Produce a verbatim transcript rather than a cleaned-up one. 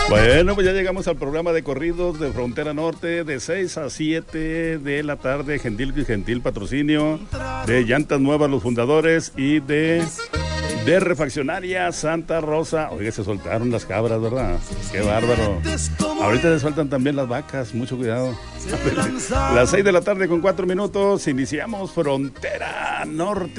Bueno, pues ya llegamos al programa de corridos de Frontera Norte de seis a siete de la tarde. Gentil y gentil patrocinio de Llantas Nuevas Los Fundadores y de, de Refaccionaria Santa Rosa. Oiga, se soltaron las cabras, ¿verdad? Qué bárbaro. Ahorita les faltan también las vacas, mucho cuidado. Las seis de la tarde con cuatro minutos, iniciamos Frontera Norte.